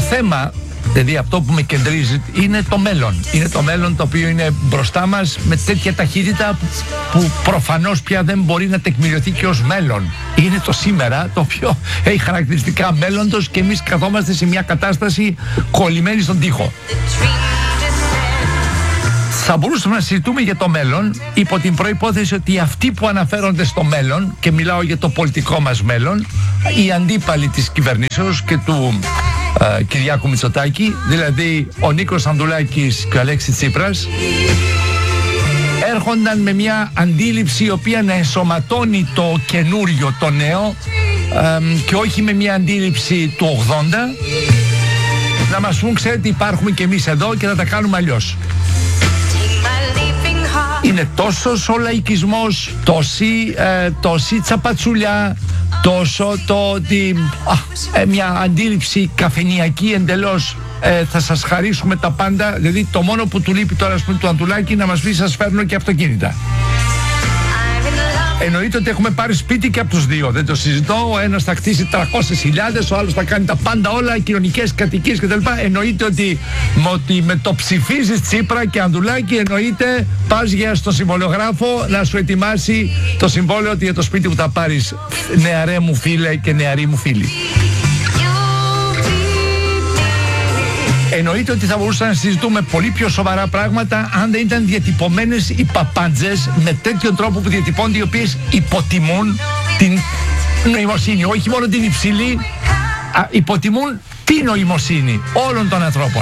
θέμα, δηλαδή αυτό που με κεντρίζει, είναι το μέλλον. Είναι το μέλλον το οποίο είναι μπροστά μας με τέτοια ταχύτητα που προφανώς πια δεν μπορεί να τεκμηριωθεί και ως μέλλον. Είναι το σήμερα το οποίο έχει χαρακτηριστικά μέλλοντος και εμείς καθόμαστε σε μια κατάσταση κολλημένη στον τοίχο. Θα μπορούσαμε να συζητούμε για το μέλλον υπό την προϋπόθεση ότι αυτοί που αναφέρονται στο μέλλον, και μιλάω για το πολιτικό μας μέλλον, οι αντίπαλοι της κυβερνήσεως και του Κυριάκου Μητσοτάκη, δηλαδή ο Νίκος Ανδουλάκης και ο Αλέξης Τσίπρας, έρχονταν με μια αντίληψη η οποία να ενσωματώνει το καινούριο, το νέο, και όχι με μια αντίληψη του 80, να μας πούν, ξέρετε, υπάρχουμε και εμείς εδώ και θα τα κάνουμε αλλιώς. Είναι τόσο ο λαϊκισμός, τόση τσαπατσουλιά, τόσο το ότι μια αντίληψη καφενειακή εντελώς, θα σας χαρίσουμε τα πάντα. Δηλαδή το μόνο που του λείπει τώρα, ας πούμε, του Ανδουλάκη, να μας πει σας φέρνω και αυτοκίνητα. Εννοείται ότι έχουμε πάρει σπίτι και από τους δύο, δεν το συζητώ. Ο ένας θα κτίσει 300.000, ο άλλος θα κάνει τα πάντα όλα, κοινωνικές κατοικίες κτλ. Εννοείται ότι με το ψηφίζεις Τσίπρα και Ανδουλάκη, εννοείται πας στο συμβολιογράφο να σου ετοιμάσει το συμβόλαιο για το σπίτι που θα πάρεις, νεαρέ μου φίλε και νεαρή μου φίλη. Εννοείται ότι θα μπορούσαμε να συζητούμε πολύ πιο σοβαρά πράγματα αν δεν ήταν διατυπωμένες οι παπάντζες με τέτοιον τρόπο που διατυπώνται, οι οποίες υποτιμούν την νοημοσύνη, όχι μόνο την υψηλή, υποτιμούν την νοημοσύνη όλων των ανθρώπων.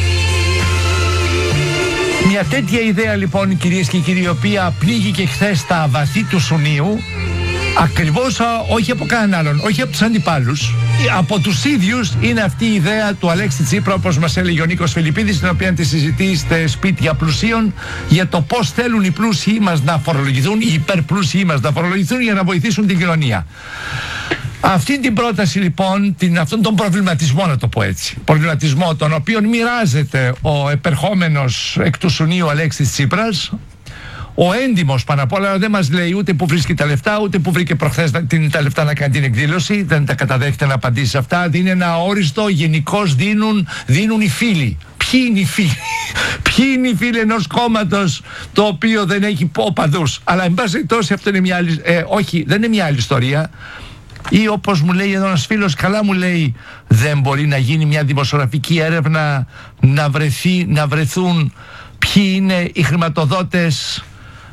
Μια τέτοια ιδέα λοιπόν, κυρίες και κύριοι, η οποία πνίγηκε χθες στα βαθύ του Σουνίου, ακριβώς όχι από κανέναν άλλον, όχι από τους αντιπάλους, από τους ίδιους είναι αυτή η ιδέα του Αλέξη Τσίπρα, όπως μας έλεγε ο Νίκος Φιλιππίδης, την οποία τη συζητήσετε σπίτια πλουσίων, για το πώς θέλουν οι πλούσιοι μας να φορολογηθούν, οι υπερπλούσιοι μας να φορολογηθούν για να βοηθήσουν την κοινωνία. Αυτή την πρόταση λοιπόν, αυτόν τον προβληματισμό, να το πω έτσι, προβληματισμό τον οποίο μοιράζεται ο επερχόμενος εκ του Σουνίου Αλέξης Τσίπρας, ο έντιμος πάνω απ' όλα, δεν μας λέει ούτε που βρίσκει τα λεφτά, ούτε που βρήκε προχθές τα λεφτά να κάνει την εκδήλωση, δεν τα καταδέχεται να απαντήσει σε αυτά. Δίνει ένα αόριστο, γενικώς δίνουν οι φίλοι. Ποιοι είναι οι φίλοι? Ποιοι είναι οι φίλοι ενός κόμματος το οποίο δεν έχει οπαδούς? Αλλά εν πάση περιπτώσει αυτό είναι μια άλλη, όχι, δεν είναι μια άλλη ιστορία. Ή όπως μου λέει εδώ ένας φίλος, καλά μου λέει, δεν μπορεί να γίνει μια δημοσιογραφική έρευνα να βρεθούν ποιοι είναι οι χρηματοδότες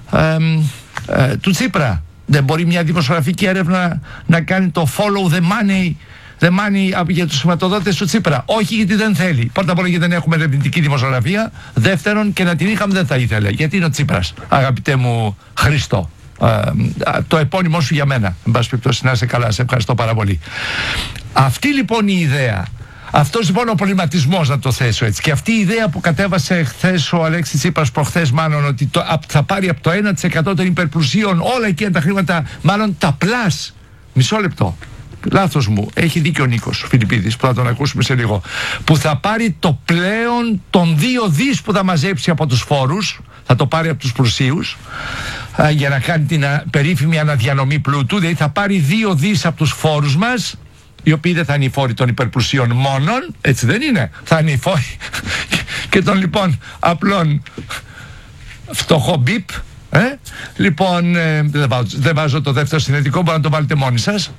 του Τσίπρα? Δεν μπορεί μια δημοσιογραφική έρευνα να κάνει το follow the money για τους χρηματοδότες του Τσίπρα? Όχι, γιατί δεν θέλει. Πρώτα απ' όλα γιατί δεν έχουμε ερευνητική δημοσιογραφία. Δεύτερον, και να την είχαμε δεν θα ήθελε. Γιατί είναι ο Τσίπρας, αγαπητέ μου Χριστό. Το επώνυμό σου για μένα. Εν πάση περιπτώσει, να είσαι καλά, σε ευχαριστώ πάρα πολύ. Αυτή λοιπόν η ιδέα, αυτός λοιπόν ο προβληματισμός, να το θέσω έτσι, και αυτή η ιδέα που κατέβασε χθες ο Αλέξης Τσίπρας, προχθές μάλλον, ότι θα πάρει από το 1% των υπερπλουσίων όλα εκείνα τα χρήματα, μάλλον τα πλάς. Μισό λεπτό. Λάθος μου. Έχει δίκιο ο Νίκος Φιλιππίδης, που θα τον ακούσουμε σε λίγο. Που θα πάρει το πλέον των 2 δις που θα μαζέψει από τους φόρους, θα το πάρει από τους πλουσίους, για να κάνει την περίφημη αναδιανομή πλούτου. Δηλαδή θα πάρει 2 δις από τους φόρους μας, οι οποίοι δεν θα είναι οι φόροι των υπερπλουσίων μόνον, έτσι δεν είναι? Θα είναι οι φόροι και των λοιπόν απλών φτωχό μπιπ. Λοιπόν, δεν βάζω το δεύτερο συνθετικό, μπορείτε να το βάλετε μόνοι σας.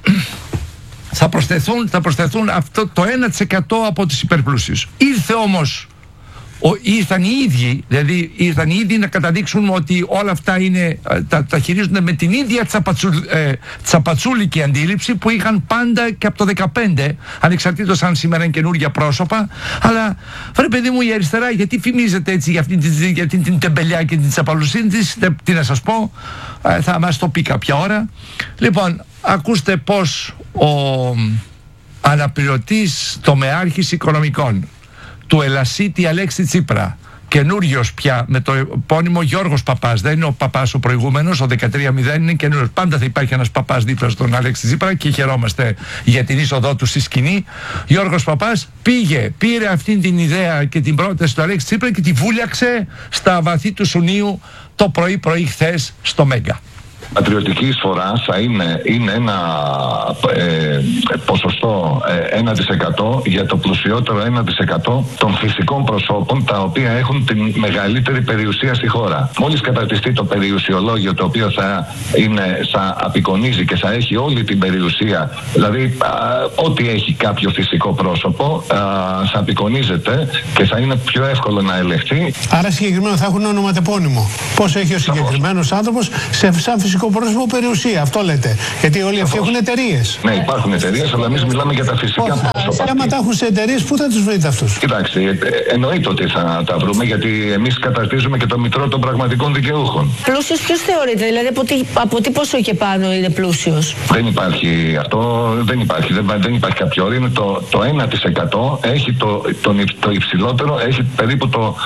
Θα προσθεθούν αυτό το 1% από τους υπερπλούσιους. Ήρθε όμως, ήρθαν οι ίδιοι να καταδείξουν ότι όλα αυτά είναι, τα χειρίζονται με την ίδια τσαπατσούλικη αντίληψη που είχαν πάντα και από το 2015, ανεξαρτήτως αν σήμερα είναι καινούργια πρόσωπα. Αλλά βρε παιδί μου, η αριστερά γιατί φημίζεται έτσι για αυτή την τεμπελιά και την τσαπαλουσίνη της? Τι να σας πω, θα μας το πει κάποια ώρα. Λοιπόν, ακούστε πως ο αναπληρωτής τομεάρχης οικονομικών του Ελασίτη Αλέξη Τσίπρα, καινούριος πια με το επώνυμο Γιώργος Παπάς, δεν είναι ο Παπάς ο προηγούμενος, ο 13-0, είναι καινούριος. Πάντα θα υπάρχει ένας Παπάς δίπλα στον Αλέξη Τσίπρα και χαιρόμαστε για την είσοδό του στη σκηνή. Γιώργος Παπάς πήρε αυτή την ιδέα και την πρόταση του Αλέξη Τσίπρα και τη βούλιαξε στα βαθύ του Σουνίου το πρωί χθες στο Μέγκα. πατριωτική εισφορά θα είναι ένα ποσοστό 1% για το πλουσιότερο 1% των φυσικών προσώπων, τα οποία έχουν την μεγαλύτερη περιουσία στη χώρα. Μόλις καταρτιστεί το περιουσιολόγιο, το οποίο θα απεικονίζει και θα έχει όλη την περιουσία, δηλαδή ό,τι έχει κάποιο φυσικό πρόσωπο θα απεικονίζεται και θα είναι πιο εύκολο να ελεγχθεί. Άρα συγκεκριμένα θα έχουν ονοματεπώνυμο. Πώς έχει ο συγκεκριμένος άνθρωπος σαν φυσικό πρόσωπο περιουσία, αυτό λέτε. Γιατί όλοι αυτοί έχουν εταιρείες. Ναι, υπάρχουν εταιρείες, αλλά εμείς μιλάμε για τα φυσικά πρόσωπα. Άμα τα έχουν σε εταιρείες, πού θα τους βρείτε αυτούς? Κοιτάξτε, εννοείται ότι θα τα βρούμε, γιατί εμείς καταρτίζουμε και το μητρό των πραγματικών δικαιούχων. Πλούσιος ποιος θεωρείται, δηλαδή από τι ποσό και πάνω είναι πλούσιος? Δεν υπάρχει αυτό, δεν υπάρχει κάποιο όριο. Είναι το 1% έχει το υψηλότερο, έχει περίπου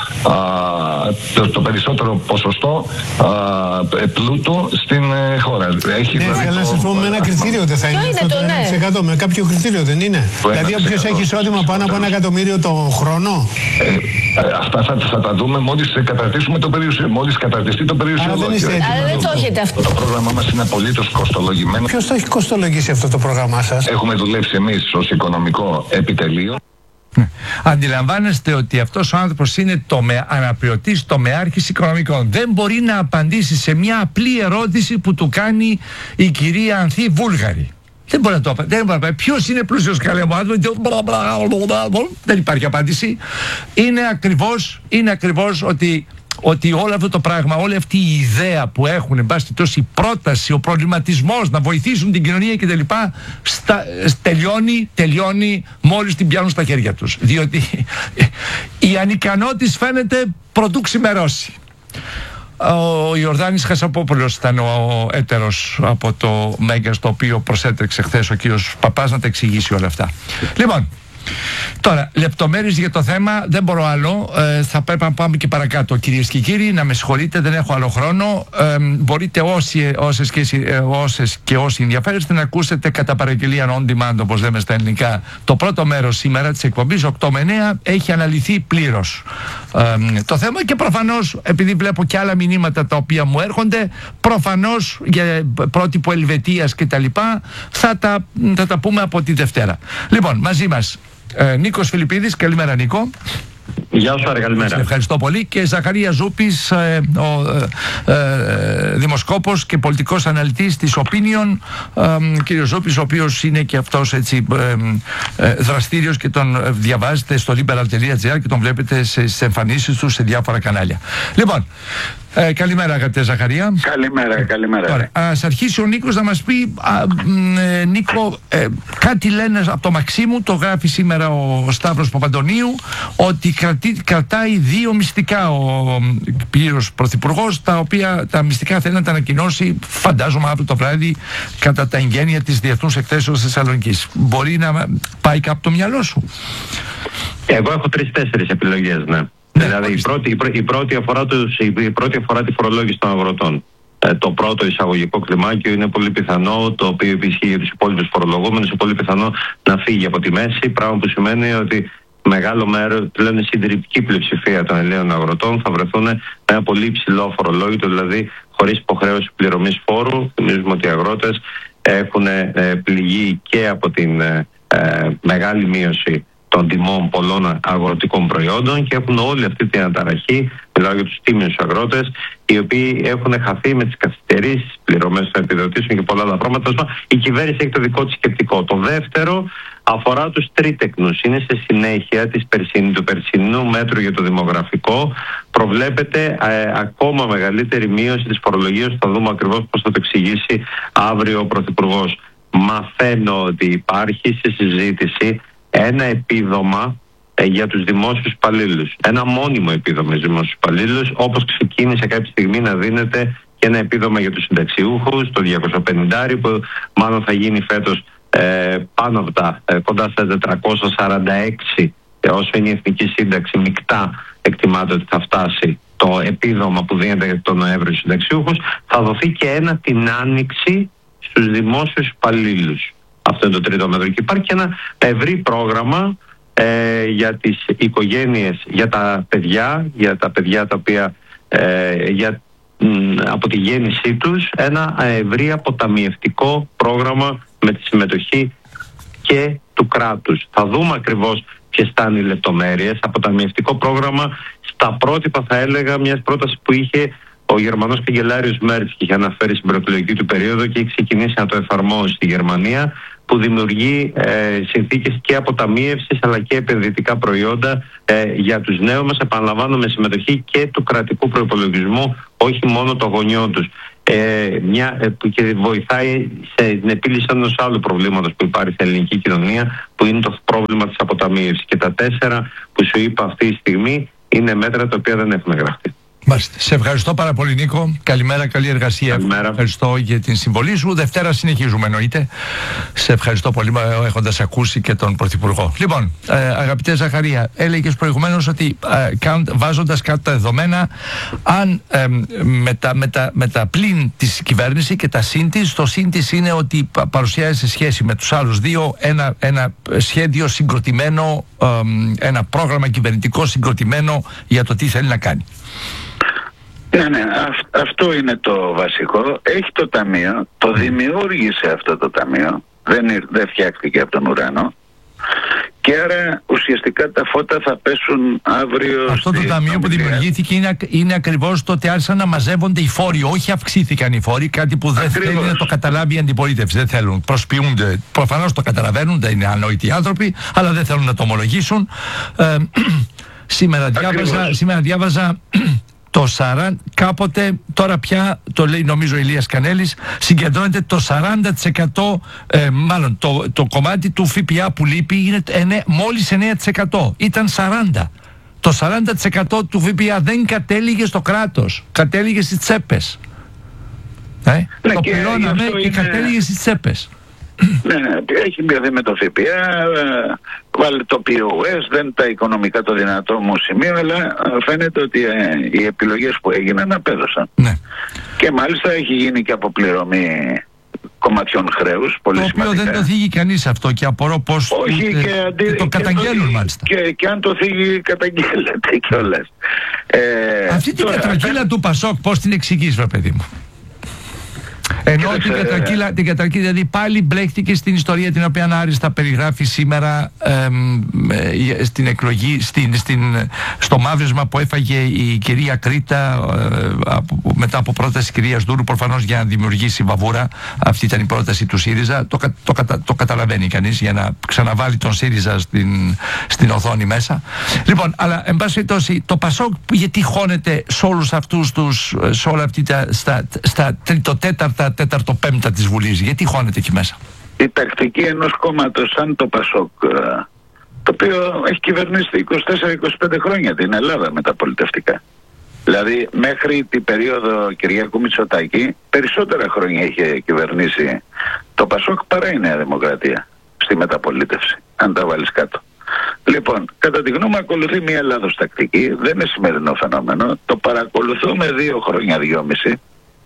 το περισσότερο ποσοστό πλούτου στην χώρα. Έχει, ναι, αλλά σας πω με ένα κριτήριο δεν θα είναι αυτό το 1%, με κάποιο κριτήριο δεν είναι? Δηλαδή όποιος έχει εισόδημα πάνω από 1 εκατομμύριο το χρόνο. Αυτά θα τα δούμε μόλις καταρτήσουμε το περιουσιολόγιο. Μόλις καταρτιστεί το περιουσιολόγιο. Αλλά δεν το έχετε αυτό. Το πρόγραμμά μας είναι απολύτως κοστολογημένο. Ποιος το έχει κοστολογήσει αυτό το πρόγραμμά σας? Έχουμε δουλέψει εμείς ως οικονομικό επιτελείο. Αντιλαμβάνεστε ότι αυτός ο άνθρωπος είναι αναπληρωτής τομεάρχης οικονομικών. Δεν μπορεί να απαντήσει σε μια απλή ερώτηση που του κάνει η κυρία Ανθή Βούλγαρη. Δεν μπορεί να το απαντήσει. Ποιος είναι πλούσιος, καλέ μου άνθρωπο? Δεν υπάρχει απάντηση. Είναι ακριβώς ότι όλο αυτό το πράγμα, όλη αυτή η ιδέα που έχουν, εν πάση περιπτώσει, η πρόταση, ο προβληματισμός να βοηθήσουν την κοινωνία κτλ. Τελειώνει μόλις την πιάνουν στα χέρια τους. Διότι η ανικανότης φαίνεται πρωτού ξημερώσει. Ο Ιορδάνης Χασαπόπουλος ήταν ο έτερος από το Μέγκα, στο οποίο προσέτρεξε χθες ο κύριος Παπάς να τα εξηγήσει όλα αυτά. Λοιπόν, τώρα, λεπτομέρειες για το θέμα δεν μπορώ άλλο. Θα πρέπει να πάμε και παρακάτω, κυρίες και κύριοι. Να με συγχωρείτε, δεν έχω άλλο χρόνο. Μπορείτε όσες και όσοι ενδιαφέρεστε να ακούσετε κατά παραγγελία on demand, όπως λέμε στα ελληνικά. Το πρώτο μέρος σήμερα της εκπομπής 8 με 9 έχει αναλυθεί πλήρως το θέμα, και προφανώς, επειδή βλέπω και άλλα μηνύματα τα οποία μου έρχονται, προφανώς για πρότυπο Ελβετίας και τα λοιπά θα τα πούμε από τη Δευτέρα. Λοιπόν, μαζί μας Νίκος Φιλιππίδης. Καλημέρα, Νίκο. Γεια σου, Άρη, καλημέρα. Ευχαριστώ πολύ. Και Ζαχαρία Ζούπης, ο δημοσκόπος και πολιτικός αναλυτής της Opinion, κύριος Ζούπης, ο οποίος είναι και αυτός έτσι δραστήριος και τον διαβάζετε στο liberal.gr και τον βλέπετε στις εμφανίσεις του σε διάφορα κανάλια. Λοιπόν, καλημέρα, αγαπητέ Ζαχαρία. Καλημέρα. Τώρα, ας αρχίσει ο Νίκος να μας πει, Νίκο, κάτι λένε από το Μαξίμου, το γράφει σήμερα ο Σταύρος Παπαντονίου, ότι κρατάει 2 μυστικά ο κύριος Πρωθυπουργός, τα οποία τα μυστικά θέλει να τα ανακοινώσει, φαντάζομαι, αύριο το βράδυ κατά τα εγγένεια της Διεθνούς Εκθέσεως Θεσσαλονίκης. Μπορεί να πάει κάπου το μυαλό σου? Εγώ έχω 3-4 επιλογές, ναι. Δηλαδή η πρώτη αφορά τη φορολόγηση των αγροτών. Το πρώτο εισαγωγικό κλιμάκιο είναι πολύ πιθανό, το οποίο ισχύει για τους υπόλοιπους φορολογούμενους, είναι πολύ πιθανό να φύγει από τη μέση, πράγμα που σημαίνει ότι μεγάλο μέρος, πλέον η συντηρητική πλειοψηφία των Ελλήνων αγροτών θα βρεθούν με ένα πολύ υψηλό φορολόγητο, δηλαδή χωρίς υποχρέωση πληρωμής φόρου. Θυμίζουμε ότι οι αγρότες έχουν πληγεί και από την μεγάλη μείωση των τιμών πολλών αγροτικών προϊόντων και έχουν όλη αυτή την αναταραχή. Μιλάω για τους τίμιους αγρότες, οι οποίοι έχουν χαθεί με τις καθυστερήσεις, πληρωμές των επιδοτήσεων και πολλά άλλα πράγματα. Η κυβέρνηση έχει το δικό της σκεπτικό. Το δεύτερο αφορά τους τρίτεκνους. Είναι σε συνέχεια του περσινού μέτρου για το δημογραφικό. Προβλέπεται ακόμα μεγαλύτερη μείωση της φορολογίας. Θα δούμε ακριβώς πώς θα το εξηγήσει αύριο ο Πρωθυπουργός. Μαθαίνω ότι υπάρχει σε συζήτηση ένα επίδομα για τους δημόσιους υπαλλήλους. Ένα μόνιμο επίδομα για τους δημόσιους υπαλλήλους, όπως ξεκίνησε κάποια στιγμή να δίνεται και ένα επίδομα για τους συνταξιούχους, το 250, που μάλλον θα γίνει φέτος πάνω από τα κοντά στα 446, όσο είναι η εθνική σύνταξη, μεικτά εκτιμάται ότι θα φτάσει το επίδομα που δίνεται τον Νοέμβριο στους συνταξιούχους. Θα δοθεί και ένα την Άνοιξη στους δημόσιους υπαλλήλους. Αυτό είναι το τρίτο μέτρο. Και υπάρχει και ένα ευρύ πρόγραμμα για τις οικογένειες, για τα παιδιά τα οποία για από τη γέννησή τους ένα ευρύ αποταμιευτικό πρόγραμμα με τη συμμετοχή και του κράτους. Θα δούμε ακριβώς ποιες θα είναι οι λεπτομέρειες. Αποταμιευτικό πρόγραμμα στα πρότυπα, θα έλεγα, μιας πρότασης που είχε ο Γερμανός καγκελάριος Μέρτς και είχε αναφέρει στην προεκλογική του περίοδο και έχει ξεκινήσει να το εφαρμόζει στη Γερμανία, που δημιουργεί συνθήκες και αποταμίευσης αλλά και επενδυτικά προϊόντα για τους νέους μας, επαναλαμβάνω, με συμμετοχή και του κρατικού προϋπολογισμού, όχι μόνο των γονιών τους. Και βοηθάει στην επίλυση ενός άλλου προβλήματος που υπάρχει στην ελληνική κοινωνία, που είναι το πρόβλημα της αποταμίευσης. Και τα 4 που σου είπα αυτή τη στιγμή είναι μέτρα τα οποία δεν έχουν γραφτεί. Μάλιστα. Σε ευχαριστώ πάρα πολύ, Νίκο. Καλημέρα, καλή εργασία. Καλημέρα. Ευχαριστώ για την συμβολή σου. Δευτέρα συνεχίζουμε, εννοείται. Σε ευχαριστώ πολύ, έχοντας ακούσει και τον Πρωθυπουργό. Λοιπόν, αγαπητέ Ζαχαρία, έλεγες προηγουμένως ότι βάζοντας κάτω τα δεδομένα, αν με τα πλην της κυβέρνηση και τα συν της, το συν της είναι ότι παρουσιάζει σε σχέση με τους άλλους δύο ένα σχέδιο συγκροτημένο, ένα πρόγραμμα κυβερνητικό συγκροτημένο για το τι θέλει να κάνει. Ναι, αυτό είναι το βασικό. Έχει το ταμείο, το δημιούργησε αυτό το ταμείο, δεν φτιάχτηκε από τον ουρανό, και άρα ουσιαστικά τα φώτα θα πέσουν αύριο. Αυτό το ταμείο που δημιουργήθηκε είναι ακριβώς το ότι άρχισαν να μαζεύονται οι φόροι, όχι αυξήθηκαν οι φόροι, κάτι που δεν θέλει να το καταλάβει η αντιπολίτευση. Δεν θέλουν, προσποιούνται, προφανώς το καταλαβαίνουν, δεν είναι ανόητοι άνθρωποι, αλλά δεν θέλουν να το ομολογήσουν. Σήμερα διάβαζα το 40, κάποτε, τώρα πια το λέει νομίζω ο Ηλίας Κανέλης, συγκεντρώνεται το 40%, μάλλον το κομμάτι του ΦΠΑ που λείπει είναι μόλις 9%. Ήταν 40%. Το 40% του ΦΠΑ δεν κατέληγε στο κράτος, κατέληγε στις τσέπες. Το πληρώναμε και κατέληγε στις τσέπες. Ναι, έχει μειωθεί με το ΦΠΑ, βάλε το POS, δεν τα οικονομικά το δυνατό μου σημείο, αλλά φαίνεται ότι οι επιλογές που έγιναν απέδωσαν. Ναι. Και μάλιστα έχει γίνει και αποπληρωμή κομματιών χρέους, πολύ σημαντικά. Το οποίο δεν το θίγει κανείς αυτό και απορώ πώς το καταγγέλνουν μάλιστα. Και αν το θίγει καταγγέλλεται κιόλας. Αυτή την κατρακύλα του Πασόκ πώς την εξηγείς, βρε παιδί μου? Ενώ την κατρακύλα δηλαδή πάλι μπλέχτηκε στην ιστορία την οποία άριστα περιγράφει σήμερα στην εκλογή, στο μαύρισμα που έφαγε η κυρία Κρήτα μετά από πρόταση της κυρίας Δούρου, προφανώς για να δημιουργήσει βαβούρα. Αυτή ήταν η πρόταση του ΣΥΡΙΖΑ. Το καταλαβαίνει κανείς, για να ξαναβάλει τον ΣΥΡΙΖΑ στην οθόνη μέσα. Λοιπόν, αλλά εν πάση περιπτώσει το Πασόκ γιατί χώνεται σε όλους αυτούς σε όλα αυτή στα τέταρτο, πέμπτα της Βουλής, γιατί χώνεται εκεί μέσα? Η τακτική ενός κόμματος σαν το Πασόκ, το οποίο έχει κυβερνήσει 24-25 χρόνια την Ελλάδα μεταπολιτευτικά. Δηλαδή μέχρι την περίοδο Κυριάκου Μητσοτάκη περισσότερα χρόνια είχε κυβερνήσει το Πασόκ παρά η Νέα Δημοκρατία στη μεταπολίτευση, αν τα βάλεις κάτω. Λοιπόν, κατά τη γνώμη μου ακολουθεί μια λάθος τακτική, δεν είναι σημερινό φαινόμενο, το παρακολουθούμε 2 χρόνια, 2,5.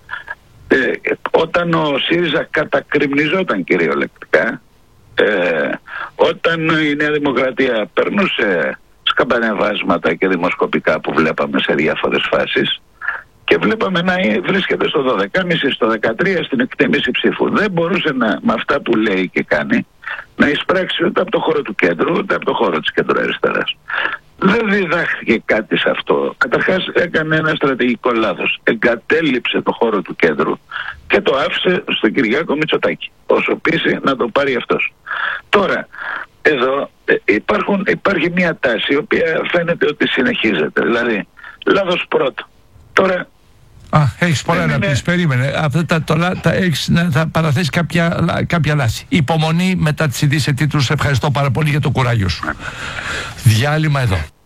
Όταν ο ΣΥΡΙΖΑ κατακριμνιζόταν κυριολεκτικά, όταν η Νέα Δημοκρατία περνούσε σκαμπανεβάσματα και δημοσκοπικά που βλέπαμε σε διάφορες φάσεις και βλέπαμε να βρίσκεται στο 12,5, στο 13 στην εκτίμηση ψήφου, δεν μπορούσε με αυτά που λέει και κάνει να εισπράξει ούτε από το χώρο του κέντρου ούτε από το χώρο της κεντροαριστεράς. Δεν διδάχθηκε κάτι σε αυτό. Καταρχάς έκανε ένα στρατηγικό λάθος. Εγκατέλειψε το χώρο του κέντρου και το άφησε στον Κυριάκο Μητσοτάκη, όσο πείσει να το πάρει αυτός. Τώρα, εδώ υπάρχει μια τάση η οποία φαίνεται ότι συνεχίζεται. Δηλαδή, λάθος πρώτο. Τώρα... έχεις πολλά να πεις, περίμενε. Αυτά θα παραθέσεις κάποια λάση. Υπομονή μετά τις ειδήσεις τίτλους. Ευχαριστώ πάρα πολύ για το κουράγιο σου. Διάλειμμα εδώ.